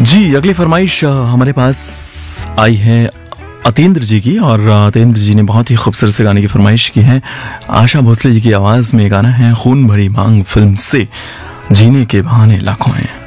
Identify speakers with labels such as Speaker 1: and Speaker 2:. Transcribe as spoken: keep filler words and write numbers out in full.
Speaker 1: जी, अगली फरमाइश अ, हमारे पास आई है अतेंद्र जी की, और अतेंद्र जी ने बहुत ही खूबसूरत से गाने की फरमाइश की है। आशा भोसले जी की आवाज़ में गाना है खून भरी मांग फिल्म से, जीने के बहाने लाखों हैं।